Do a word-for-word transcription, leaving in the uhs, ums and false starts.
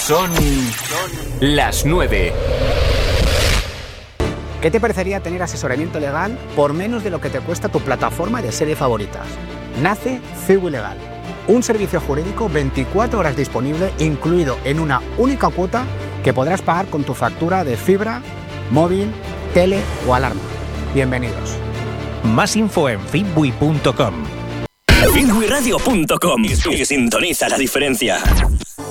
Son las nueve. ¿Qué te parecería tener asesoramiento legal por menos de lo que te cuesta tu plataforma de series favoritas? Nace Ciwi Legal, un servicio jurídico veinticuatro horas disponible, incluido en una única cuota que podrás pagar con tu factura de fibra, móvil, tele o alarma. Bienvenidos. Más info en fitbui punto com. fitbui radio punto com y sintoniza la diferencia.